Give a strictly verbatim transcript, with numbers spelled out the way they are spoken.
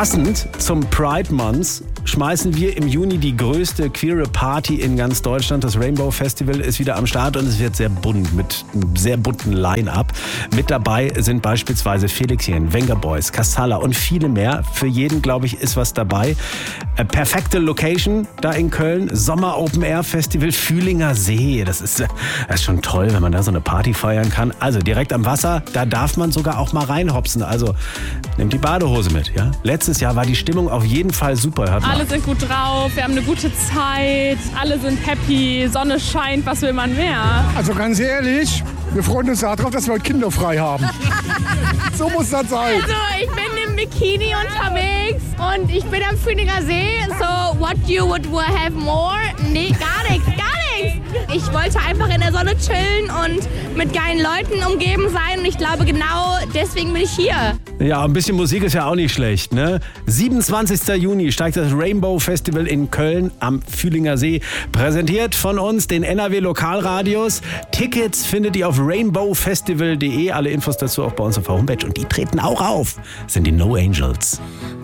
Passend zum Pride Month schmeißen wir im Juni die größte queere Party in ganz Deutschland. Das Rainbow Festival ist wieder am Start und es wird sehr bunt mit einem sehr bunten Line-Up. Mit dabei sind beispielsweise Felixchen, Venga Boys, Kassala und viele mehr. Für jeden, glaube ich, ist was dabei. Äh, perfekte Location da in Köln. Sommer Open Air Festival Fühlinger See. Das ist, das ist schon toll, wenn man da so eine Party feiern kann. Also direkt am Wasser, da darf man sogar auch mal reinhopsen. Also nehmt die Badehose mit. Ja? Letztes Jahr war die Stimmung auf jeden Fall super. Hört mal. Alle sind gut drauf, wir haben eine gute Zeit, alle sind happy, Sonne scheint, was will man mehr? Also ganz ehrlich, wir freuen uns darauf, dass wir heute kinderfrei haben. So muss das sein. Also ich bin im Bikini unterwegs und ich bin am Fühlinger See. So, what you would have more? Nee, gar nichts, gar nichts. Ich wollte einfach in der Sonne chillen und mit geilen Leuten umgeben sein. Und ich glaube, genau deswegen bin ich hier. Ja, ein bisschen Musik ist ja auch nicht schlecht, ne? siebenundzwanzigster Juni steigt das Rainbow Festival in Köln am Fühlinger See. Präsentiert von uns, den N R W Lokalradios. Tickets findet ihr auf rainbow festival punkt de. Alle Infos dazu auch bei uns auf der Homepage. Und die treten auch auf. Das sind die No Angels.